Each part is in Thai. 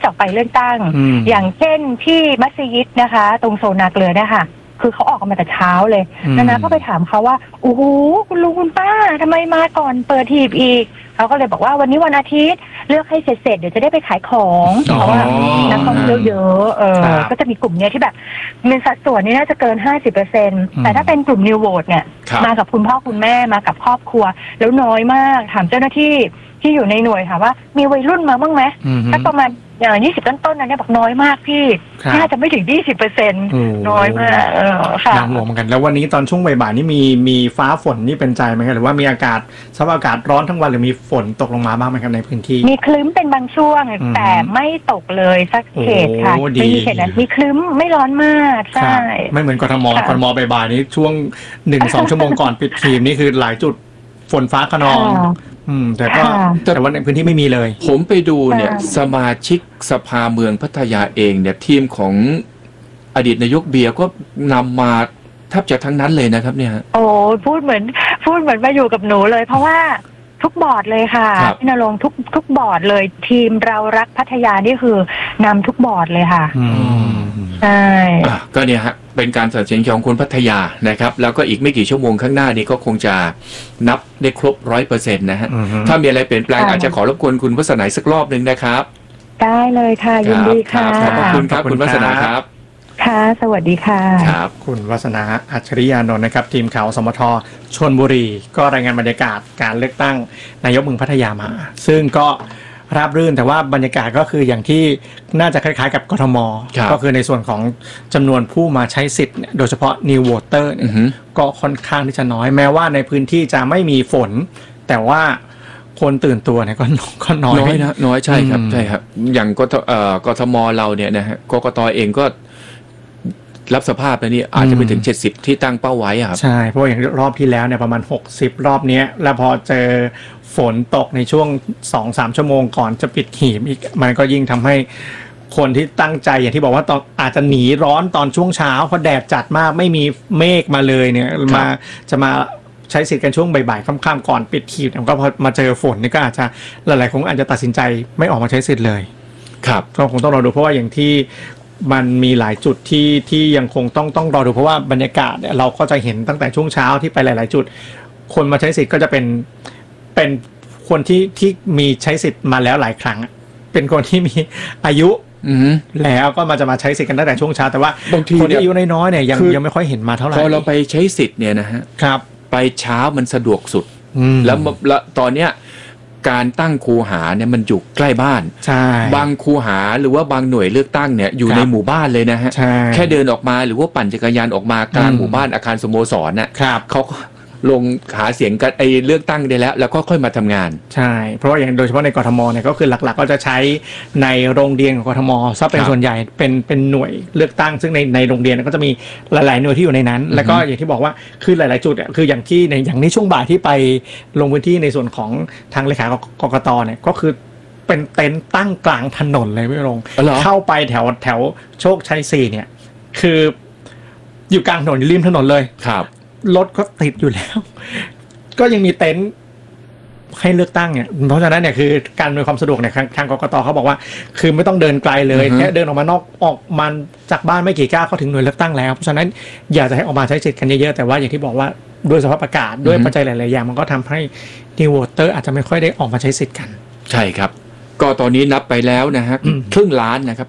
จะไปเลือกตั้งอย่างเช่นที่มัสยิดนะคะตรงโซนนาเกลือเนี่ยค่ะคือเขาออกกันมาแต่เช้าเลยนะก็ไปถามเขาว่าโอ้โหคุณลุงคุณป้าทำไมมาก่อนเปิดหีบอีกเขาก็เลยบอกว่าวันนี้วันอาทิตย์เลือกให้เสร็จเดี๋ยวจะได้ไปขายของเพราะว่านักท่องเที่ยวเยอะก็จะมีกลุ่มเนี้ยที่แบบเงินสัดส่วนนี้น่าจะเกิน 50% แต่ถ้าเป็นกลุ่ม New Vote เนี่ยมากับคุณพ่อคุณแม่มากับครอบครัวแล้วน้อยมากถามเจ้าหน้าที่ที่อยู่ในหน่วยค่ะว่ามีวัยรุ่นมาบ้างไหมถ้าประมาณ20 ต้นๆนั้นเนี่ยบอกน้อยมากพี่น่าจะไม่ถึง 20% น้อยมากค่ะน้ำลงกันแล้ววันนี้ตอนช่วงบ่ายๆนี่มีฟ้าฝนนี่เป็นใจไหมครับหรือว่ามีอากาศสภาพอากาศร้อนทั้งวันหรือมีฝนตกลงมาบ้างไหมครับในพื้นที่มีคลึ้มเป็นบางช่วงแต่ไม่ตกเลยสักเขตค่ะไม่มีเขตนั้นมีคลึ้มไม่ร้อนมากใช่ไม่เหมือนกทมบ่ายๆนี้ช่วง 1-2 ชั่วโมงก่อนปิดทีมนี่คือหลายจุดฝนฟ้าคะนองแต่ว่าในพื้นที่ไม่มีเลยผมไปดูเนี่ยสมาชิกสภาเมืองพัทยาเองเนี่ยทีมของอดีตนายกเบียร์ก็นำมาแทบจะทั้งนั้นเลยนะครับเนี่ยโอ้พูดเหมือนมาอยู่กับหนูเลยเพราะว่าทุกบอร์ดเลยค่ะพี่ณรงค์ทุกบอร์ดเลยทีมเรารักพัทยานี่คือนำทุกบอร์ดเลยค่ะใช่ก็เนี่ยฮะเป็นการตัดสินใจของคนพัทยานะครับแล้วก็อีกไม่กี่ชั่วโมงข้างหน้านี้ก็คงจะนับได้ครบ 100% นะฮะถ้ามีอะไรเปลี่ยนแปลงอาจจะขอรบกวนคุณวาสนาสักรอบนึงนะครับได้เลยค่ะยินดีค่ะขอบคุณครับคุณวาสนาครับค่ะสวัสดีค่ะครับคุณวาสนาอัจฉริยานนท์นะครับทีมข่าวสมทชลบุรีก็รายงานบรรยากาศการเลือกตั้งนายกเมืองพัทยามาซึ่งก็ราบรื่นแต่ว่าบรรยากาศก็คืออย่างที่น่าจะคล้ายๆกับกทมก็คือในส่วนของจำนวนผู้มาใช้สิทธิ์โดยเฉพาะ New Voter ก็ค่อนข้างที่จะน้อยแม้ว่าในพื้นที่จะไม่มีฝนแต่ว่าคนตื่นตัวเนี่ยก็น้อยนะน้อยใช่ครับใช่ครับอย่างกทมเราเนี่ยนะฮะกกตเองก็รับสภาพแล้วนี่อาจจะไปถึง70ที่ตั้งเป้าไว้ครับใช่เพราะอย่างรอบที่แล้วเนี่ยประมาณ60รอบนี้แล้วพอเจอฝนตกในช่วง 2-3 ชั่วโมงก่อนจะปิดหีบอีกมันก็ยิ่งทำให้คนที่ตั้งใจอย่างที่บอกว่าอาจจะหนีร้อนตอนช่วงเช้าเพราะแดดจัดมากไม่มีเมฆมาเลยเนี่ยจะมาใช้สิทธิ์กันช่วงบ่ายๆค่ำๆก่อนปิดหีบก็พอมาเจอฝนนี่ก็อาจจะหลายๆคนอาจจะตัดสินใจไม่ออกมาใช้สิทธิ์เลยครับก็คงต้องรอดูเพราะว่าอย่างที่มันมีหลายจุดที่ยังคงต้องรอดูเพราะว่าบรรยากาศเราก็จะเห็นตั้งแต่ช่วงเช้าที่ไปหลายๆจุดคนมาใช้สิทธิ์ก็จะเป็นคนที่มีใช้สิทธิ์มาแล้วหลายครั้งเป็นคนที่มีอายุแล้วก็จะมาใช้สิทธิ์กันตั้งแต่ช่วงเช้าแต่ว่าบางทีคนที่อายุน้อยๆเนี่ยยังไม่ค่อยเห็นมาเท่าไหร่พอเราไปใช้สิทธิ์เนี่ยนะฮะครับไปเช้ามันสะดวกสุดแล้วตอนเนี้ยการตั้งคูหาเนี่ยมันอยู่ใกล้บ้านบางคูหาหรือว่าบางหน่วยเลือกตั้งเนี่ยอยู่ในหมู่บ้านเลยนะฮะแค่เดินออกมาหรือว่าปั่นจักรยานออกมากลางหมู่บ้านอาคารสโมสรน่ะเขาลงหาเสียงกันเลือกตั้งได้แล้วก็ค่อยมาทำงานใช่เพราะว่าอย่างโดยเฉพาะในกทมเนี่ยก็คือหลักๆก็จะใช้ในโรงเรียนของกทมซะเป็นส่วนใหญ่เป็นหน่วยเลือกตั้งซึ่งในโรงเรียนก็จะมีหลายๆหน่วยที่อยู่ในนั้นแล้วก็อย่างที่บอกว่าคือหลายๆจุดคืออย่างนี้ช่วงบ่ายที่ไปลงพื้นที่ในส่วนของทางเลขากกตเนี่ยก็คือเป็นเต็นท์ตั้งกลางถนนเลยไม่ลงเข้าไปแถวโชคชัย4เนี่ยคืออยู่กลางถนนริมถนนเลยครับรถก็ติดอยู่แล้วก็ยังมีเต็นท์ให้เลือกตั้งเนี่ยเพราะฉะนั้นเนี่ยคือการอำนวยความสะดวกเนี่ยทางกกตเขาบอกว่าคือไม่ต้องเดินไกลเลยแค่เดินออกมาจากบ้านไม่กี่ก้าวเข้าถึงหน่วยเลือกตั้งแล้วเพราะฉะนั้นอยากจะให้ออกมาใช้สิทธิ์กันเยอะๆแต่ว่าอย่างที่บอกว่าด้วยสภาพอากาศด้วยปัจจัยหลายๆอย่างมันก็ทำให้ New Voter อาจจะไม่ค่อยได้ออกมาใช้สิทธิ์กันใช่ครับก็ตอนนี้นับไปแล้วนะฮะครึ่งล้านนะครับ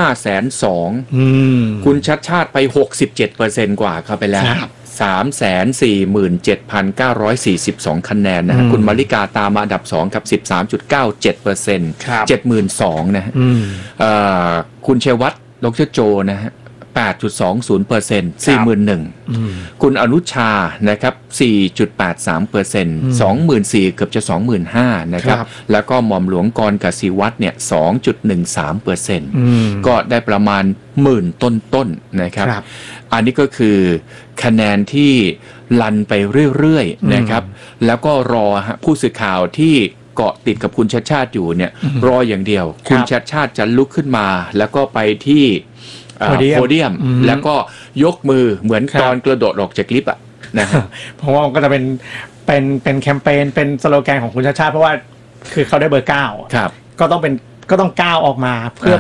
502,000คุณชัดชาติไป 67% กว่าเข้าไปแล้ว347,942 คะแนนนะฮะคุณมาริกาตามมาอันดับ2ครับ 13.97% 72,000 นะฮะคุณเชวัตดร.โจนะฮะ 8.20% 41,000 คุณอนุชานะครับ 4.83% 24,000 เกือบจะ 25,000 นะครับแล้วก็หม่อมหลวงกรกสิวัฒน์เนี่ย 2.13% ก็ได้ประมาณหมื่นต้นๆนะครับอันนี้ก็คือคะแนนที่ลันไปเรื่อยๆนะครับแล้วก็รอผู้สื่อข่าวที่เกาะติดกับคุณชัชชาติอยู่เนี่ยรออย่างเดียวคุณชัชชาติจะลุกขึ้นมาแล้วก็ไปที่โพเดียมแล้วก็ยกมือเหมือนตอนกระโดดออกจากลิฟต์อ่ะนะฮะเพราะว่ามันก็จะเป็นแคมเปญเป็นสโลแกนของคุณชัชชาติเพราะว่าคือเขาได้เบอร์9ก็ต้องก้าวออกมาเพื่อ